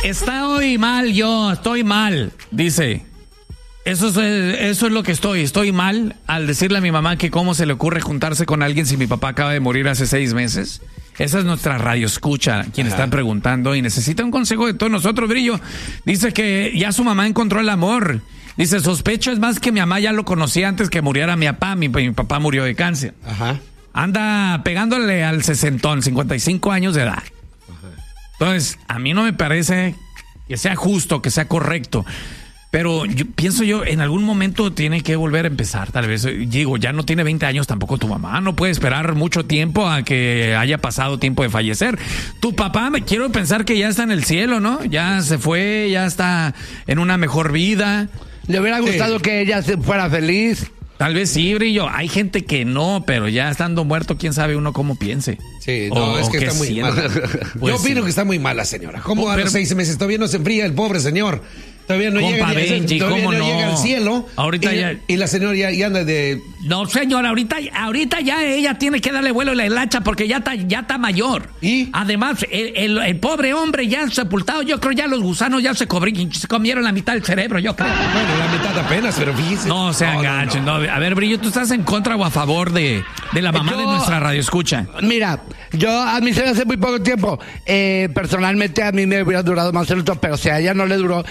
Estoy mal yo, estoy mal, dice. Eso es lo que estoy mal al decirle a mi mamá que cómo se le ocurre juntarse con alguien si mi papá acaba de morir hace 6 meses. Esa es nuestra radio escucha, quien está preguntando y necesita un consejo de todos nosotros, Brillo. Dice que ya su mamá encontró el amor. Dice, sospecho es más que mi mamá ya lo conocía antes que muriera mi papá. Mi papá murió de cáncer. Ajá. Anda pegándole al 55 años de edad. Ajá. Entonces, a mí no me parece que sea justo, que sea correcto. Pero pienso en algún momento tiene que volver a empezar, tal vez. Digo, ya no tiene 20 años tampoco tu mamá, no puede esperar mucho tiempo a que haya pasado tiempo de fallecer. Tu papá, quiero pensar que ya está en el cielo, ¿no? Ya se fue, ya está en una mejor vida. ¿Le hubiera gustado que ella fuera feliz? Tal vez sí, Brillo. Hay gente que no, pero ya estando muerto, quién sabe uno cómo piense. Sí, no, es que está muy mal. Pues yo opino que está muy mal la señora. ¿Cómo a los 6 meses todavía no se enfría el pobre señor? Todavía no llega al cielo. Ahorita y la señora ya anda de... No, señor, ahorita ya ella tiene que darle vuelo a la hilacha porque ya está mayor. ¿Y? Además, el pobre hombre ya sepultado, yo creo ya los gusanos ya se comieron la mitad del cerebro, yo creo. Bueno, la mitad apenas, pero fíjese. No se enganchen. No. A ver, Brillo, ¿tú estás en contra o a favor de la mamá de nuestra radio escucha? Mira, a mí se me hace muy poco tiempo. Personalmente a mí me hubiera durado más el luto, pero si a ella no le duró,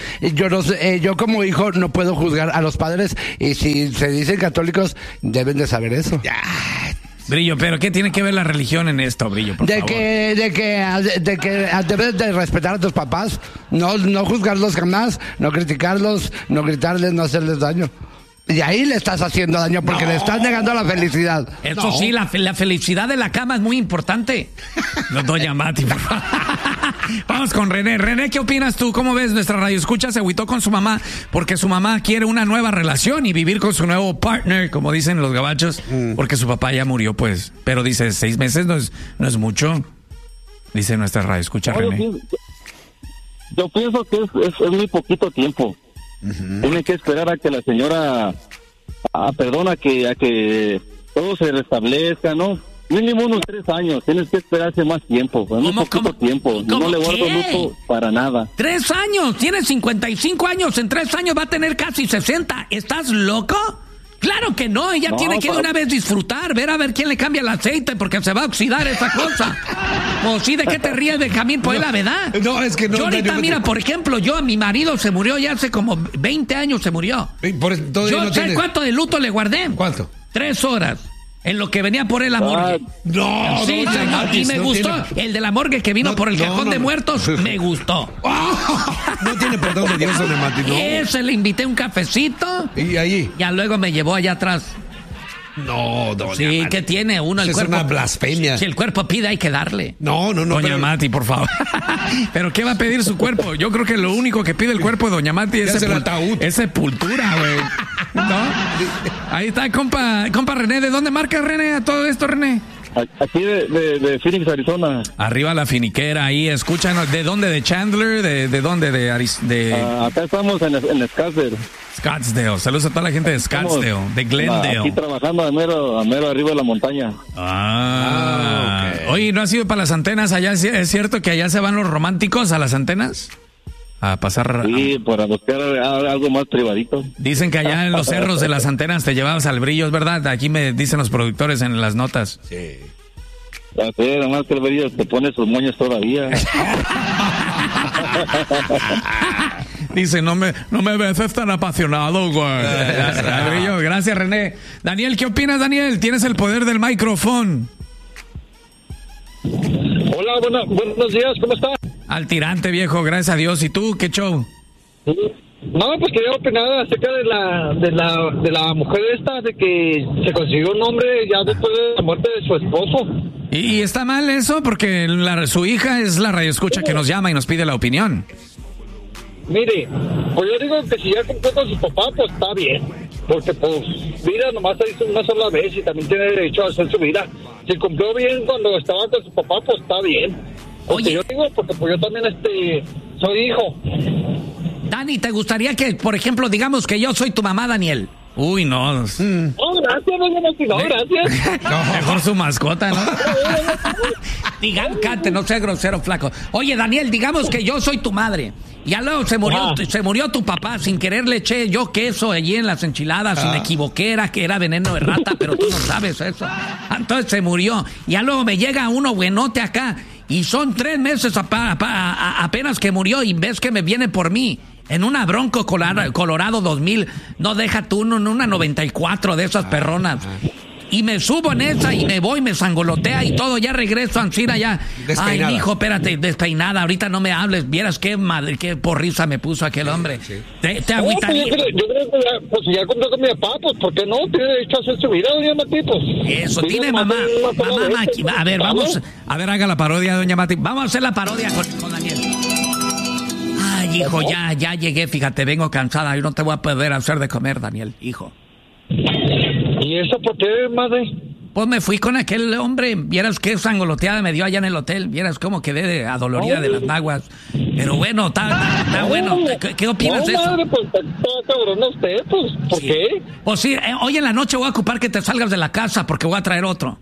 yo como hijo no puedo juzgar a los padres, y si se dicen católicos deben de saber eso. Brillo, pero ¿qué tiene que ver la religión en esto, Brillo? Por favor. De que debes de respetar a tus papás, no juzgarlos jamás, no criticarlos, no gritarles, no hacerles daño. Y ahí le estás haciendo daño porque le estás negando la felicidad. Eso sí, la felicidad de la cama es muy importante. No, doña Mati, por favor. Vamos con René. René, ¿qué opinas tú? ¿Cómo ves? Nuestra radio escucha se agüitó con su mamá porque su mamá quiere una nueva relación y vivir con su nuevo partner, como dicen los gabachos, porque su papá ya murió, pues. Pero dice, 6 meses no es mucho. Dice nuestra radio escucha, René. Yo pienso que es muy poquito tiempo. Tiene que esperar a que la señora a que todo se restablezca, ¿no? Mínimo unos 3 años. Tienes que esperarse más tiempo, muy poquito tiempo. No le guardo luto para nada. 3 años, tiene 55 años, en 3 años va a tener casi 60. ¿Estás loco? Claro que no, ella tiene que de una vez disfrutar, ver quién le cambia el aceite porque se va a oxidar esa cosa. O sí, ¿de qué te ríes, Benjamín? Pues la verdad. No, es que no. Yo ahorita, mira, por ejemplo, mi marido se murió ya hace como 20 años se murió. Yo sé cuánto de luto le guardé. ¿Cuánto? 3 horas. En lo que venía por él la morgue. Sí, señor. Y me gustó. El de la morgue que vino por el cajón de muertos, me gustó. No tiene perdón de Dios, doña Mati. Ese le invité un cafecito. ¿Y ahí? Ya luego me llevó allá atrás. No, doña Sí, Mati. ¿qué tiene uno? El cuerpo, es una blasfemia. Si el cuerpo pide, hay que darle. No. Doña Mati, por favor. ¿Pero qué va a pedir su cuerpo? Yo creo que lo único que pide el cuerpo de doña Mati es sepultura, güey. ¿No? Ahí está, compa René. ¿De dónde marca, René, a todo esto, René? Aquí de Phoenix, Arizona. Arriba la finiquera, ahí, escúchanos. ¿De dónde? ¿De Chandler? ¿De dónde? Acá estamos en Scottsdale. Scottsdale. Saludos a toda la gente de Scottsdale, de Glendale. Aquí trabajando a mero arriba de la montaña. Okay. Oye, ¿no has ido para las antenas allá? ¿Es cierto que allá se van los románticos a las antenas? A pasar... Sí, para buscar algo más privadito. Dicen que allá en los cerros de las antenas te llevabas al Brillo, ¿es verdad? Aquí me dicen los productores en las notas. Sí. Además que el Brillo te pone sus moños todavía. Dice, no me ves tan apasionado, güey. Brillo, gracias, René. Daniel, ¿qué opinas, Daniel? Tienes el poder del micrófono. Hola, buenos días, ¿cómo estás? Al tirante, viejo, gracias a Dios. ¿Y tú, qué show? No, pues quería opinar acerca de la mujer esta, de que se consiguió un hombre ya después de la muerte de su esposo. ¿Y está mal eso? Porque su hija es la radioescucha que nos llama y nos pide la opinión. Mire, pues yo digo que si ya cumplió con su papá, pues está bien. Porque pues vida nomás se hizo una sola vez y también tiene derecho a hacer su vida. Si cumplió bien cuando estaba con su papá, pues está bien. Porque yo digo, porque pues yo también soy hijo. Dani, ¿te gustaría que, por ejemplo, digamos que yo soy tu mamá, Daniel? Uy, no. No, gracias, no, gracias. No, mejor su mascota, ¿no? Digamos, Cate, no seas grosero, flaco. Oye, Daniel, digamos que yo soy tu madre. Ya luego se murió tu papá. Sin querer le eché yo queso allí en las enchiladas. Y me equivoqué, que era veneno de rata, pero tú no sabes eso. Entonces se murió. Ya luego me llega uno buenote acá. Y son 3 meses apenas que murió y ves que me viene por mí. En una Bronco Colorado 2000. No deja tú una 94 de esas perronas. Y me subo en esa y me voy, me sangolotea y todo. Ya regreso a Ancira ya. Despeinada. Ay, hijo, espérate, despeinada. Ahorita no me hables. Vieras qué porrisa me puso aquel hombre. Te agüitaría. Yo creo que ya conté con mi papá, pues, ¿por qué no? Tiene derecho a hacer su vida, doña Mati, pues. Eso, tiene mamá. A ver, vamos. A ver, haga la parodia, doña Mati. Vamos a hacer la parodia con Daniel. Ay, hijo, ya llegué, fíjate, vengo cansada. Yo no te voy a poder hacer de comer, Daniel, hijo. ¿Y eso por qué, madre? Pues me fui con aquel hombre. Vieras qué sangoloteada me dio allá en el hotel. Vieras cómo quedé adolorida de las naguas. Pero bueno, está bueno. ¿Qué opinas de eso? Madre, pues está cabrón usted, pues, ¿por qué? Pues sí, hoy en la noche voy a ocupar que te salgas de la casa porque voy a traer otro.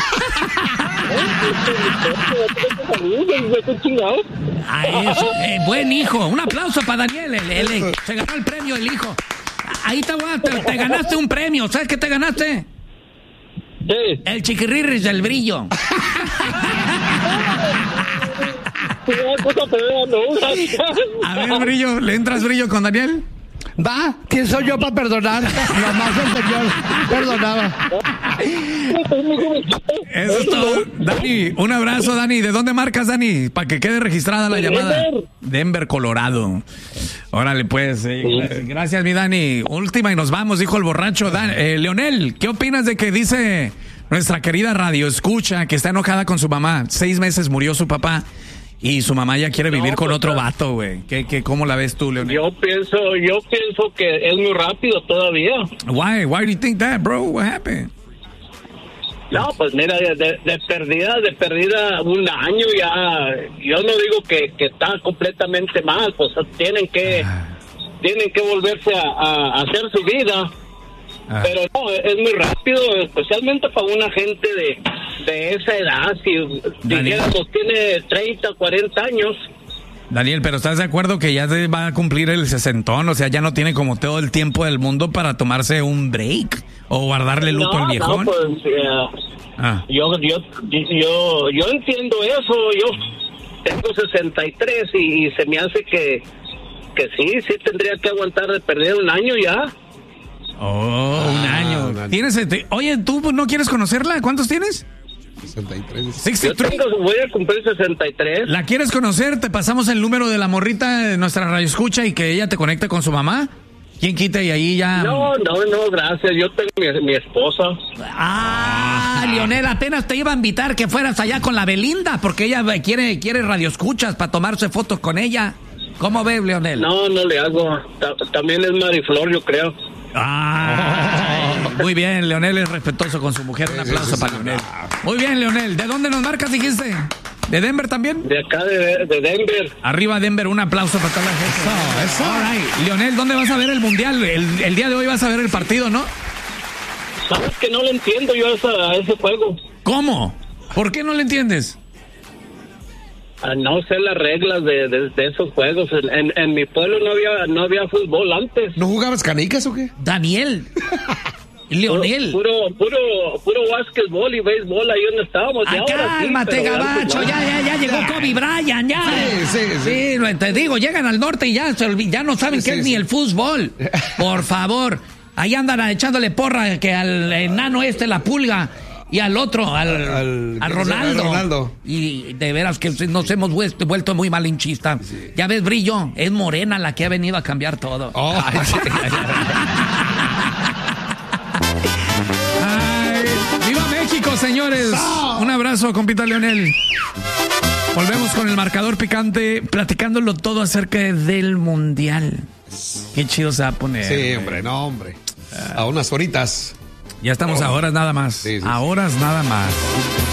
Buen hijo. Un aplauso para Daniel. Se ganó el premio, el hijo. Ahí te ganaste un premio. ¿Sabes qué te ganaste? Sí. El chiquirrirris del brillo. A ver, brillo, ¿le entras brillo con Daniel? Va, ¿quién soy yo para perdonar? Nomás el Señor perdonaba. Eso es todo. Dani, un abrazo, Dani. ¿De dónde marcas, Dani? Para que quede registrada la llamada. Denver, Colorado. Órale, pues. Gracias, mi Dani. Última y nos vamos, dijo el borracho. Leonel, ¿qué opinas de que dice nuestra querida radio escucha que está enojada con su mamá? 6 meses murió su papá. Y su mamá ya quiere vivir con otro vato, güey. ¿Cómo la ves tú, Leonel? Yo pienso que es muy rápido todavía. Why do you think that, bro? What happened? No, pues mira, de perdida un año ya. Yo no digo que está completamente mal, pues tienen que volverse a hacer su vida. Pero no, es muy rápido, especialmente para una gente de esa edad. Si dijéramos tiene 30, 40 años. Daniel, pero ¿estás de acuerdo que ya se va a cumplir el 60? O sea, ya no tiene como todo el tiempo del mundo para tomarse un break o guardarle luto al viejón. No, pues yo entiendo eso. Yo tengo 63 y se me hace que sí tendría que aguantar de perder un año ya. Un año. Oye, ¿tú no quieres conocerla? ¿Cuántos tienes? 63. Yo voy a cumplir 63. ¿La quieres conocer? Te pasamos el número de la morrita de nuestra radio escucha y que ella te conecte con su mamá. ¿Quién quita? Y ahí ya... No, gracias. Yo tengo mi esposa. Leonel, apenas te iba a invitar que fueras allá con la Belinda, porque ella quiere radio escuchas para tomarse fotos con ella. ¿Cómo ves, Leonel? No le hago. También es Mariflor, yo creo. Muy bien, Leonel es respetuoso con su mujer. Un aplauso para Leonel. Muy bien, Leonel. ¿De dónde nos marcas, dijiste? ¿De Denver también? De acá, de Denver. Arriba, Denver. Un aplauso para toda la gente. Eso. All right. Leonel, ¿dónde vas a ver el mundial? El día de hoy vas a ver el partido, ¿no? Sabes que no le entiendo yo a ese juego. ¿Cómo? ¿Por qué no le entiendes? No sé las reglas de esos juegos. En mi pueblo no había fútbol antes. ¿No jugabas canicas o qué? Daniel. Leonel. Puro básquetbol y béisbol ahí donde estábamos. Cálmate, gabacho. Ya llegó Kobe Bryant, ya. Sí, te digo, llegan al norte y ya no saben qué es ni el fútbol. Por favor. Ahí andan echándole porra que al enano la pulga. Y al otro, al Ronaldo. Y de veras que nos hemos vuelto muy malinchistas. Sí. Ya ves, Brillo, es Morena la que ha venido a cambiar todo. ¡Viva México, señores! Un abrazo, compita Leonel. Volvemos con el marcador picante, platicándolo todo acerca del Mundial. Qué chido se va a poner. Sí, hombre. A unas horitas. Ya estamos a horas nada más. Sí. A horas nada más.